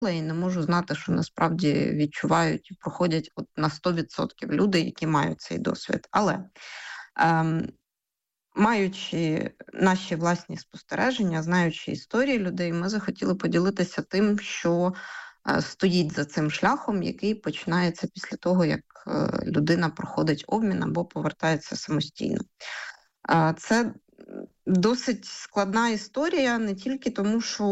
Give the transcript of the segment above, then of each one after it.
і не можу знати, що насправді відчувають і проходять от на 100% люди, які мають цей досвід. Але ем, маючи наші власні спостереження, знаючи історії людей, ми захотіли поділитися тим, що стоїть за цим шляхом, який починається після того, як людина проходить обмін або повертається самостійно. Це досить складна історія не тільки тому, що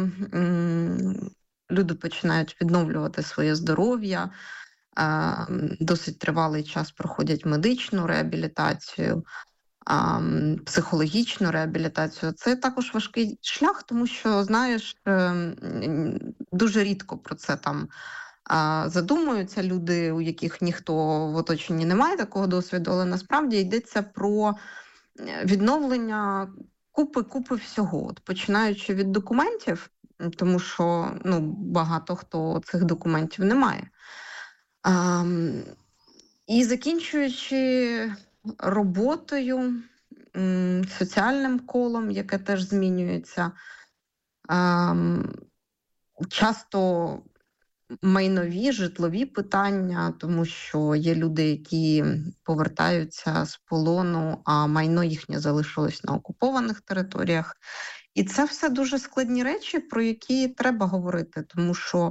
люди починають відновлювати своє здоров'я, досить тривалий час проходять медичну реабілітацію, психологічну реабілітацію. Це також важкий шлях, тому що, знаєш, дуже рідко про це там задумуються люди, у яких ніхто в оточенні не має такого досвіду, але насправді йдеться про відновлення купи всього. От, починаючи від документів, тому що багато хто цих документів не має. І закінчуючи роботою, соціальним колом, яке теж змінюється, часто майнові, житлові питання, тому що є люди, які повертаються з полону, а майно їхнє залишилось на окупованих територіях. І це все дуже складні речі, про які треба говорити, тому що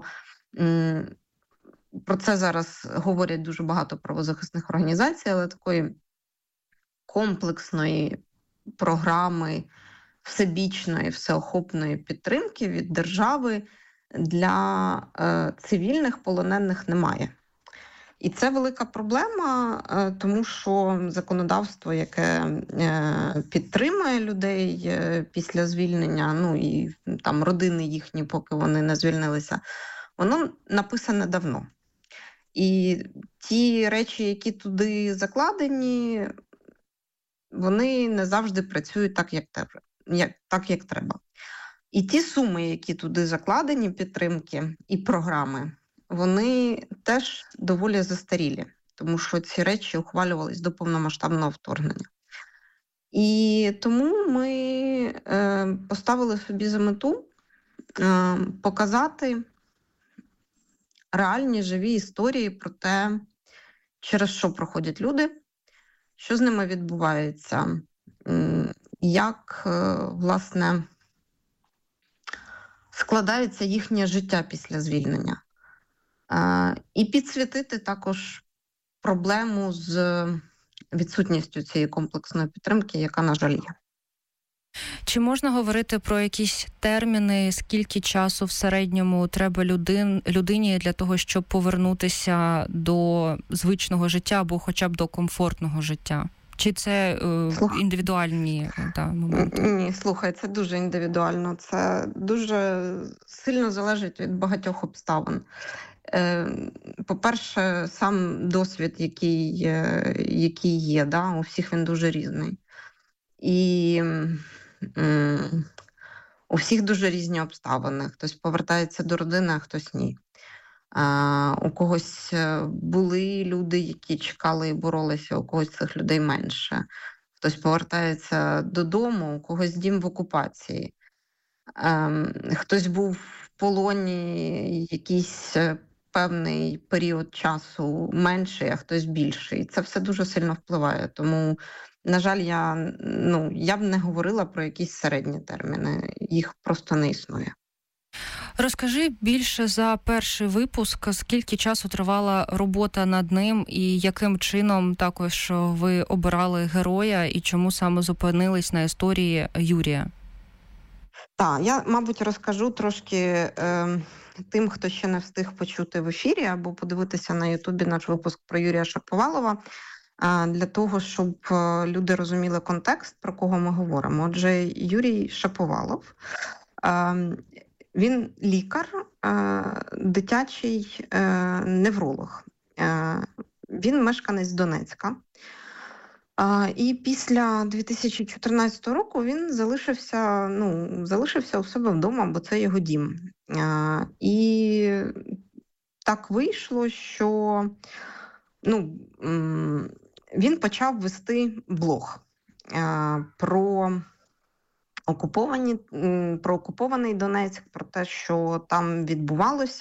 про це зараз говорять дуже багато правозахисних організацій, але такої комплексної програми, всебічної, всеохопної підтримки від держави для цивільних полонених немає. І це велика проблема, тому що законодавство, яке підтримує людей після звільнення, і там родини їхні, поки вони не звільнилися, воно написане давно. І ті речі, які туди закладені, вони не завжди працюють так, як треба. І ті суми, які туди закладені, підтримки і програми, вони теж доволі застарілі, тому що ці речі ухвалювались до повномасштабного вторгнення. І тому ми поставили собі за мету показати реальні живі історії про те, через що проходять люди, що з ними відбувається, як, власне, складається їхнє життя після звільнення. І підсвітити також проблему з відсутністю цієї комплексної підтримки, яка, на жаль, є. Чи можна говорити про якісь терміни, скільки часу в середньому треба людині для того, щоб повернутися до звичного життя або хоча б до комфортного життя? Чи це індивідуальні моменти? Ні, слухай, це дуже індивідуально. Це дуже сильно залежить від багатьох обставин. По-перше, сам досвід, який є, у всіх він дуже різний. І у всіх дуже різні обставини. Хтось повертається до родини, а хтось ні. У когось були люди, які чекали і боролися, у когось цих людей менше. Хтось повертається додому, у когось дім в окупації. Хтось був в полоні якийсь певний період часу менший, а хтось більший. Це все дуже сильно впливає. Тому, на жаль, я б не говорила про якісь середні терміни. Їх просто не існує. Розкажи більше за перший випуск, скільки часу тривала робота над ним і яким чином також ви обирали героя і чому саме зупинились на історії Юрія? Так, я, мабуть, розкажу трошки тим, хто ще не встиг почути в ефірі або подивитися на Ютубі наш випуск про Юрія Шаповалова, для того, щоб люди розуміли контекст, про кого ми говоримо. Отже, Юрій Шаповалов, він лікар, дитячий невролог. Він мешканець Донецька. І після 2014 року він залишився у себе вдома, бо це його дім. І так вийшло, що він почав вести блог про окупований Донецьк, про те, що там відбувалося.